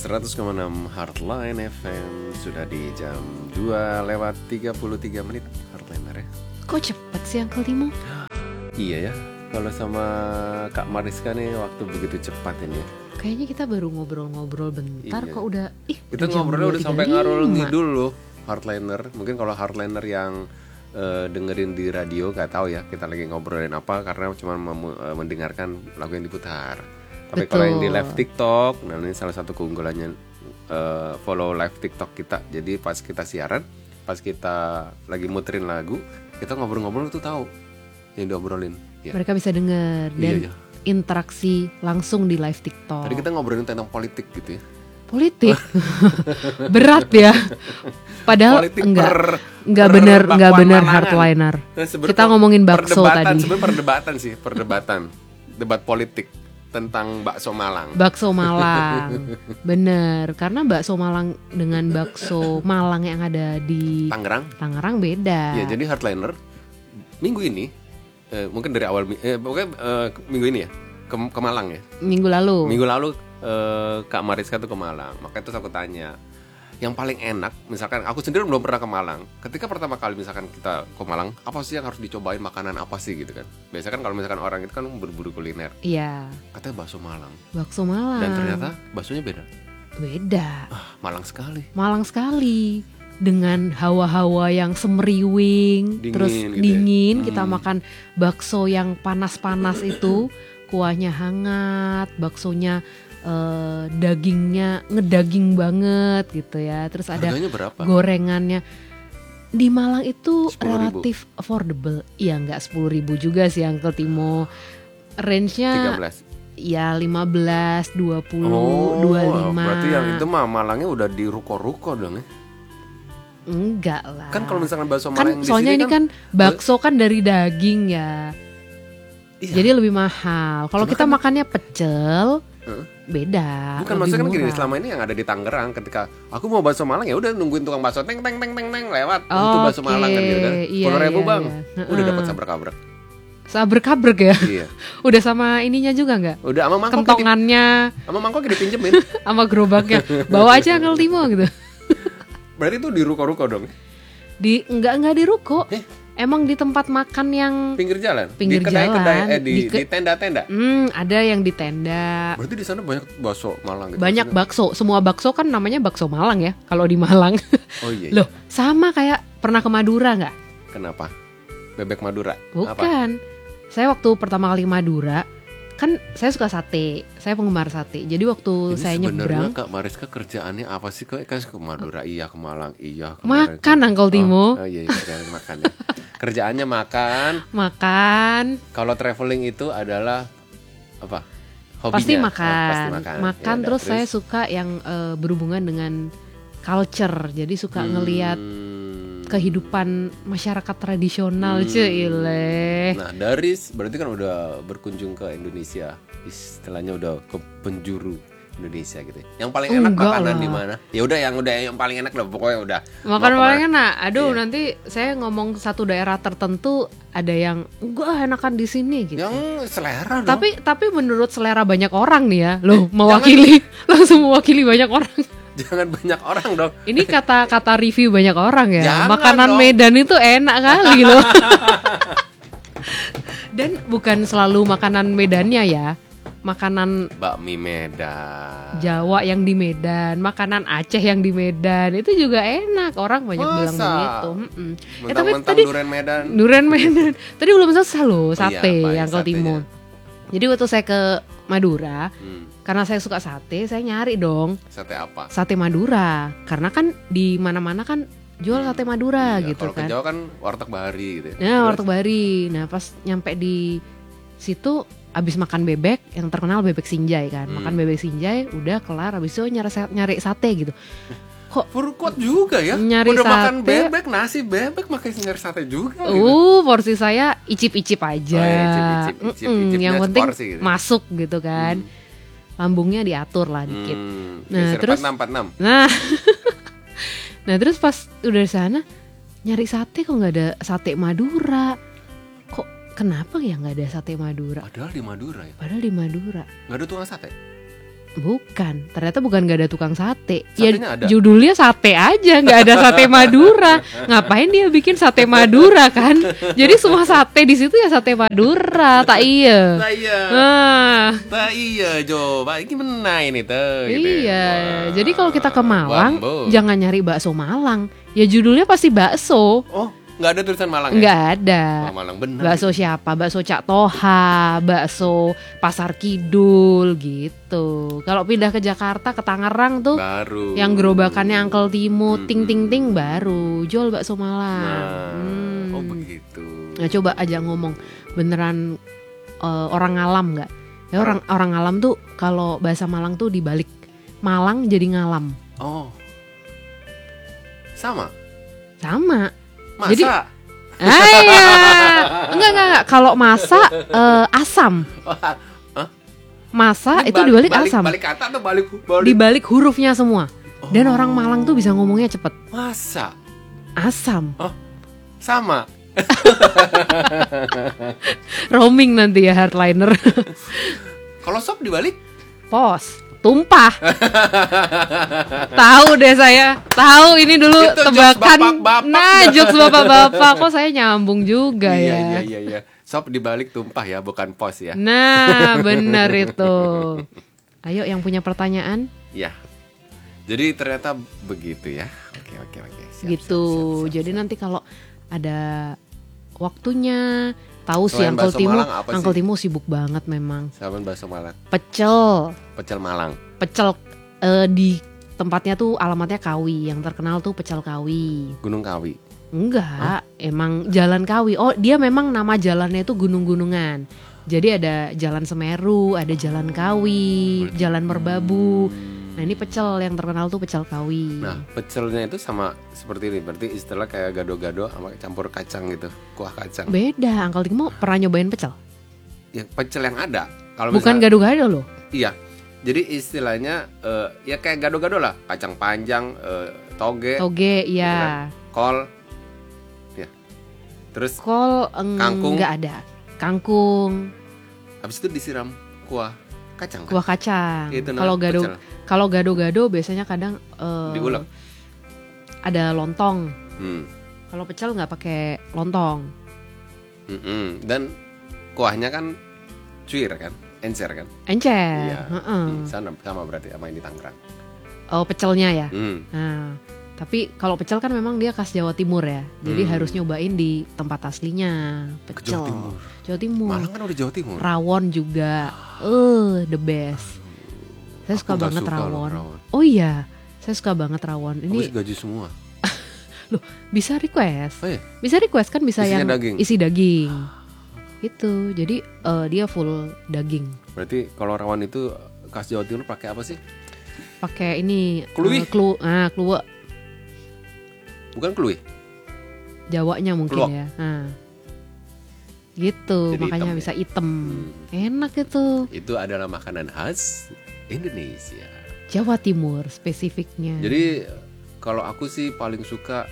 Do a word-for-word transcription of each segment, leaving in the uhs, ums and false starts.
seratus koma enam Heartline F M. Sudah di jam dua lewat tiga puluh tiga menit Heartliner ya. Kok cepet sih Uncle Timo? Iya ya, kalau sama Kak Mariska nih waktu begitu cepat ini. Kayaknya kita baru ngobrol-ngobrol bentar. Iya. Kok udah ih, kita ngobrolnya udah sampai ngarul ngidul loh Heartliner. Mungkin kalau Heartliner yang uh, dengerin di radio gak tahu ya kita lagi ngobrolin apa, karena cuma mem- uh, mendengarkan lagu yang diputar. Tapi kalau yang di live TikTok, nah ini salah satu keunggulannya uh, follow live TikTok kita. Jadi pas kita siaran, pas kita lagi muterin lagu, kita ngobrol-ngobrol tuh tahu yang diobrolin. Ya. Mereka bisa denger dan iya, iya. interaksi langsung di live TikTok. Tadi kita ngobrolin tentang politik gitu ya. Politik? Berat ya. Padahal politik enggak per, enggak bener enggak bener Heartliner. Nah, kita ngomongin bakso tadi. Sebenarnya perdebatan sih, perdebatan. Debat politik tentang bakso Malang. Bakso Malang. Bener, karena bakso Malang dengan bakso Malang yang ada di Tangerang. Tangerang beda. Iya, jadi Heartliner minggu ini eh, mungkin dari awal eh, pokoknya eh, minggu ini ya ke, ke Malang ya. Minggu lalu. Minggu lalu eh, Kak Mariska tuh ke Malang. Makanya terus aku tanya, yang paling enak, misalkan aku sendiri belum pernah ke Malang. Ketika pertama kali misalkan kita ke Malang, apa sih yang harus dicobain, makanan apa sih gitu kan? Biasanya kan kalau misalkan orang itu kan berburu kuliner. Iya. Katanya bakso Malang. Bakso Malang. Dan ternyata baksonya beda. Beda. Ah, Malang sekali. Malang sekali. Dengan hawa-hawa yang semeriwing, dingin, terus gitu dingin, ya? hmm. Kita makan bakso yang panas-panas itu, kuahnya hangat, baksonya Uh, dagingnya ngedaging banget gitu ya. Terus ada gorengannya. Di Malang itu relatif affordable. Iya gak sepuluh ribu juga sih Uncle Timo. Range-nya tiga belas ya lima belas, dua puluh, oh, dua puluh lima. Berarti yang itu mah Malangnya udah di ruko-ruko dong ya? Enggak lah. Kan kalau misalkan bakso Malang kan, soalnya ini kan, kan bakso kan dari daging ya. Iya. Jadi lebih mahal. Kalau kita kan makannya pecel, huh? Beda. Bukan, maksudnya kan gini, selama ini yang ada di Tangerang, ketika aku mau bakso Malang ya udah nungguin tukang bakso teng teng teng teng teng lewat, oh, itu bakso okay. Malang kan gitu kan. Sepuluh ribu iya, bang, iya. Udah dapat sabrek-kabrek. Sabrek-kabrek ya? Iya. Udah sama ininya juga nggak? Udah sama mangkok. Kentongannya. Sama mangkok dipinjemin. Sama gerobaknya. Bawa aja Uncle Timo gitu. Berarti itu di ruko-ruko dong? Di enggak enggak di ruko. Eh? Emang di tempat makan yang pinggir jalan, pinggir di kedai, jalan, kedai, eh, di, di, ke, di tenda-tenda. Hmm, ada yang di tenda. Berarti di sana banyak bakso Malang gitu. Banyak maksudnya? Bakso, semua bakso kan namanya bakso Malang ya. Kalau di Malang. Oh iya, iya. Loh, sama kayak pernah ke Madura nggak? Kenapa? Bebek Madura? Bukan. Apa? Saya waktu pertama kali Madura, kan saya suka sate, saya penggemar sate. Jadi waktu ini saya nyebrang, Kak Mariska kerjaannya apa sih? Kok kan ke Madura, iya ke Malang, iya ke makan Uncle Timo. Oh, oh iya, iya makan ya. Kerjaannya makan. Makan. Kalau traveling itu adalah apa? Hobinya. Pasti makan. Oh, pasti makan. Makan ya, terus, terus saya suka yang uh, berhubungan dengan culture. Jadi suka hmm. ngelihat kehidupan masyarakat tradisional, hmm. Cile. Nah, dari berarti kan udah berkunjung ke Indonesia. Istilahnya udah ke penjuru Indonesia gitu. Yang paling enak Enggak makanan di mana? Ya udah yang udah yang paling enak lah pokoknya udah. Makanan paling enak. Aduh, iya. Nanti saya ngomong satu daerah tertentu ada yang enggak enakan di sini gitu. Yang selera dong. Tapi tapi menurut selera banyak orang nih ya. Loh, mewakili langsung mewakili banyak orang. Jangan banyak orang dong. Ini kata-kata review banyak orang ya. Jangan makanan dong. Medan itu enak kali loh. Dan bukan selalu makanan Medannya ya. Makanan bakmi Medan, Jawa yang di Medan, makanan Aceh yang di Medan itu juga enak. Orang banyak Masa? bilang begitu. Eh, tapi tadi Duren Medan. Duren Medan. Tadi belum selesai loh sate oh, iya, yang ke Timur. Jadi waktu saya ke Madura, hmm. karena saya suka sate, saya nyari dong. Sate apa? Sate Madura. Karena kan di mana-mana kan jual sate Madura iya, gitu kalau kan. Kalau ke Jawa kan warteg Bahari gitu. Nah, warteg Bahari. Nah, pas nyampe di situ abis makan bebek, yang terkenal bebek Sinjai kan, hmm. makan bebek Sinjai, udah kelar, abis itu nyari, nyari sate gitu. Kok kuat juga ya? Nyari udah sate, makan bebek, nasi bebek, makanya nyari sate juga. Uh, gitu. Porsi saya icip-icip aja. Oh, ya, icip, icip, icip, yang penting gitu. masuk gitu kan. Hmm. Lambungnya diatur lah dikit. Hmm. Nah, terus empat enam empat enam. Nah. Nah, terus pas udah di sana nyari sate kok nggak ada sate Madura. Kenapa ya nggak ada sate Madura? Padahal di Madura ya. Padahal di Madura. Nggak ada tukang sate. Bukan, ternyata bukan gak ada tukang sate. Ya Satenya ada. judulnya sate aja, nggak ada sate Madura. Ngapain dia bikin sate Madura kan? Jadi semua sate di situ ya sate Madura, tak iya. Tak iya. Nah, Tak iya coba ini menang ini tuh. Gitu. iya. Wah. Jadi kalau kita ke Malang, Bambu. jangan nyari bakso Malang. Ya judulnya pasti bakso. Oh, nggak ada tulisan Malang Nggak ya? ada. Oh, Malang benar. Bakso siapa? Bakso Cak Toha, bakso Pasar Kidul gitu. Kalau pindah ke Jakarta ke Tangerang tuh Baru. yang gerobakannya Uncle Timo, Hmm. ting ting ting baru jual bakso Malang. Nah, Hmm. oh begitu. Nah, coba aja ngomong beneran eh, orang ngalam nggak? Ya orang orang ngalam tuh kalau bahasa Malang tuh dibalik Malang jadi ngalam. Oh, sama. Sama. Masa? Jadi- Ah, iya. Enggak enggak enggak. Kalau masa eh, asam. Hah? Masa Ini itu balik- dibalik balik, asam. Balik kata atau balik balik? Dibalik hurufnya semua. Dan Oh. orang Malang tuh bisa ngomongnya cepet. Masa? Asam. Sama. Roaming nanti ya hardliner. Kalau sop dibalik? Pos. Tumpah. Tahu deh saya. Tahu ini dulu Itu jokes tebakan. bapak-bapak. Nah, jokes bapak-bapak. Kok saya nyambung juga Iya, ya. iya, iya, iya. Sop dibalik tumpah ya, bukan pos ya. Nah, benar itu. Ayo yang punya pertanyaan. Iya. Jadi ternyata begitu ya. Oke, oke, oke. Siap, Gitu. siap, siap, siap, Jadi siap. nanti kalau ada waktunya, tahu sih Selain Uncle bakso Timo, Malang apa sih? Uncle Timo sibuk banget memang. Sahabat bakso Malang, Pecel, pecel Malang. pecel eh, di tempatnya tuh alamatnya Kawi, yang terkenal tuh pecel Kawi. Gunung Kawi. Enggak, emang Jalan Kawi. Oh, dia memang nama jalannya itu gunung-gunungan. Jadi ada Jalan Semeru, ada Jalan Kawi, Jalan Merbabu. Nah, ini pecel yang terkenal tuh pecel Kawi. Nah, pecelnya itu sama seperti ini. Berarti istilah kayak gado-gado sama campur kacang gitu, kuah kacang. Beda, Uncle Timo pernah nyobain pecel? Ya pecel yang ada. Kalau Bukan misalnya- gado-gado loh. Iya. Jadi istilahnya eh, ya kayak gado-gado lah, kacang panjang, eh, toge, Toge, gitu iya. kan. Kol. Ya. Terus Kol eng- Kangkung. nggak ada. Kangkung, habis itu disiram kuah kacang. Kan? kuah kacang. Itu Kalau namanya gado, pecel. kalau gado-gado biasanya kadang eh, Diulek. ada lontong. Hmm. Kalau pecel nggak pakai lontong. Mm-mm. Dan kuahnya kan cuir kan, encer kan. Encer. Iya. Heeh. Hmm, sama, sama berarti sama yang di Tangerang. Oh, pecelnya ya. Hmm. Nah, tapi kalau pecel kan memang dia khas Jawa Timur ya. Jadi Hmm. harus nyobain di tempat aslinya. Ke Pecel. Jawa Timur. Jawa Timur. Malang kan udah Jawa Timur. Rawon juga. Eh, the best. Saya Aku suka nggak banget suka loh rawon. rawon. Oh iya, saya suka banget rawon. Aku Ini gaji semua. bisa request. Oh iya. Bisa request kan bisa Isinya yang daging? isi daging. Gitu. Jadi eh, dia full daging. Berarti kalau rawon itu khas Jawa Timur pakai apa sih? Pakai ini Kluwi? eh, klu ah kluwe Bukan kluwi. Jawanya mungkin Kluwak. ya. Nah. Gitu, Jadi makanya hitam ya? bisa hitam. Hmm. Enak itu. Itu adalah makanan khas Indonesia. Jawa Timur spesifiknya. Jadi kalau aku sih paling suka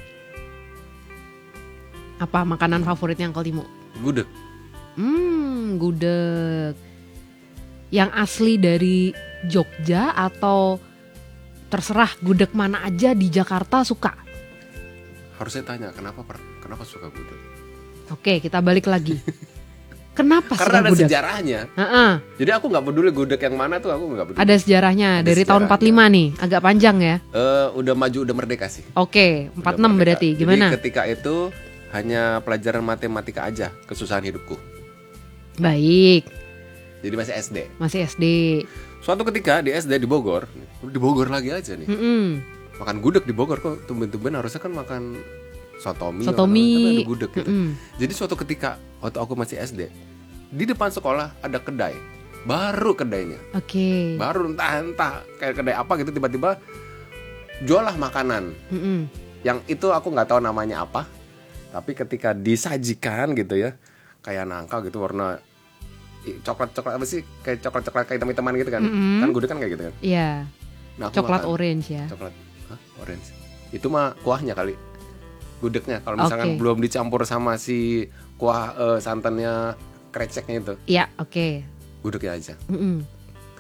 apa makanan favoritnya Uncle Timo? gudeg. Hmm, gudeg. Yang asli dari Jogja atau terserah gudeg mana aja di Jakarta suka? Harusnya tanya kenapa per- kenapa suka gudeg? Oke, kita balik lagi. Kenapa Karena suka ada gudeg? sejarahnya. Heeh, Jadi aku nggak peduli gudeg yang mana tuh, aku nggak peduli. ada sejarahnya Ada dari tahun sejarahnya. empat puluh lima nih, agak panjang ya. Eh, udah maju udah merdeka sih. Oke, Udah empat puluh enam merdeka. berarti. Gimana? Jadi ketika itu hanya pelajaran matematika aja kesusahan hidupku. Baik, Jadi masih S D. masih S D. Suatu ketika di S D di Bogor, di Bogor lagi aja nih. Mm-mm. Makan gudeg di Bogor kok tumben-tumben, harusnya kan makan sotomi, Sotomi. tapi ada gudeg gitu. Mm-mm. Jadi suatu ketika waktu aku masih S D, di depan sekolah ada kedai. Baru kedainya. Oke. Baru entah-entah kayak kedai apa gitu, tiba-tiba jual lah makanan. Mm-mm. Yang itu aku nggak tahu namanya apa. Tapi ketika disajikan gitu ya, kayak nangka gitu warna i- coklat-coklat apa sih? Kayak coklat-coklat kayak hitam-hitaman gitu kan. Mm-mm. Kan gudeg kan kayak gitu kan. Iya, Nah, aku coklat makan. orange ya. Coklat hah? Orange. Itu mah kuahnya kali. Gudegnya kalau misalkan Oke. belum dicampur sama si kuah eh, santannya kreceknya itu, Iya, oke. gudegnya aja. Mm-mm.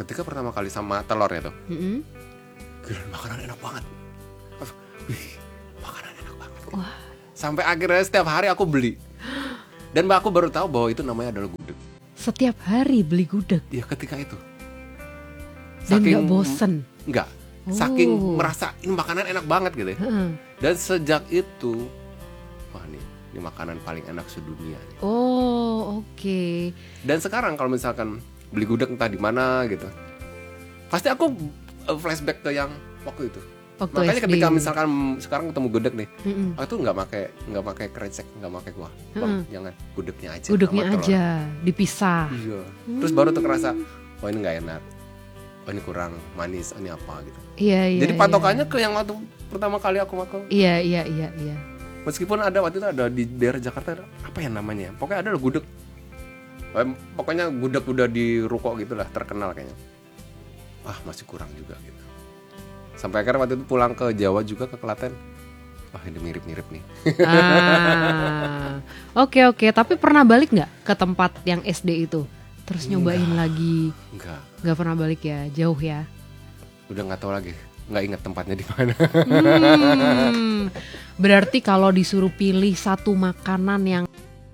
ketika pertama kali sama telur ya tuh, Mm-mm. gila makanan enak banget. Wih, makanan enak banget. Wah. Sampai akhirnya setiap hari aku beli. Dan mbak aku baru tahu bahwa itu namanya adalah gudeg. Setiap hari beli gudeg. Iya ketika itu. Dan nggak bosen. Nggak. Oh. Saking merasa ini makanan enak banget gitu ya. Heeh. Dan sejak itu, wah nih, ini makanan paling enak sedunia. Nih. Oh, oke. Okay. Dan sekarang kalau misalkan beli gudeg entah di mana gitu, pasti aku uh, flashback ke yang waktu itu. Waktu Makanya S D. ketika misalkan sekarang ketemu gudeg nih, Mm-mm. aku tuh nggak pakai nggak pakai krecek, nggak pakai kuah, bang, Mm-mm. jangan gudegnya aja. Gudegnya sama telur. aja dipisah. Iya. Terus baru tuh kerasa, oh ini nggak enak, oh ini kurang manis, oh ini apa gitu. Iya, iya. Jadi patokannya ke yang waktu pertama kali aku makan. Iya, iya, iya, iya. Meskipun ada waktu itu ada di daerah Jakarta, ada, apa ya namanya? Pokoknya ada loh gudeg. Pokoknya gudeg udah di ruko gitulah, terkenal kayaknya. Ah masih kurang juga gitu. Sampai akhirnya waktu itu pulang ke Jawa juga, ke Klaten. Wah ini mirip-mirip nih. Ah, oke oke. Tapi pernah balik nggak ke tempat yang S D itu? Terus nyobain Enggak. lagi? Enggak. Nggak pernah balik ya, jauh ya. Udah nggak tahu lagi, nggak ingat tempatnya di mana. Hmm, berarti kalau disuruh pilih satu makanan yang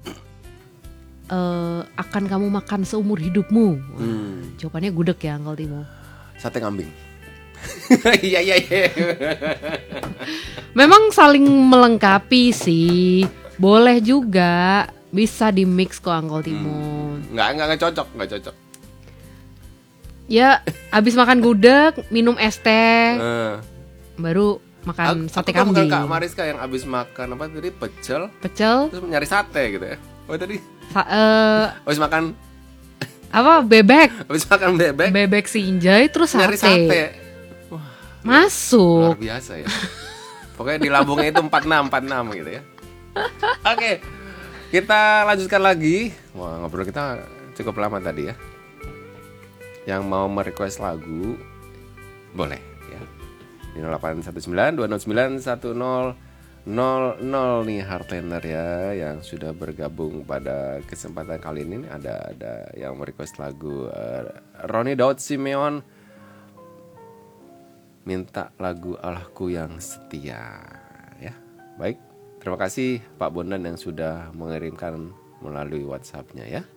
uh, akan kamu makan seumur hidupmu, Hmm. jawabannya gudeg ya, Uncle Timo. Sate kambing. Iya iya iya. Memang saling melengkapi sih. Boleh juga, bisa di mix kok Uncle Timo. Hmm. Nggak nggak nggak cocok, nggak cocok. Ya, abis makan gudeg, minum es teh, Uh. baru makan Aku, sate aku kan bukan kambing. Kak Mariska yang abis makan apa tadi pecel, Pecel, terus nyari sate gitu ya. Oh tadi sa- eh, abis makan apa bebek, abis makan bebek, bebek sinjai, terus sate. nyari sate. Masuk. Luar biasa ya. Pokoknya di lambungnya itu empat puluh enam empat puluh enam gitu ya. Oke. Kita lanjutkan lagi. Wah, ngobrol kita cukup lama tadi ya. Yang mau merequest lagu boleh ya. Di nol delapan satu sembilan dua nol sembilan satu nol nol nol nih Heartliner ya yang sudah bergabung pada kesempatan kali ini. Ada ada yang merequest lagu uh, Ronnie Daud Simeon minta lagu Allahku yang setia ya. Baik, terima kasih Pak Bondan yang sudah mengirimkan melalui WhatsApp-nya ya.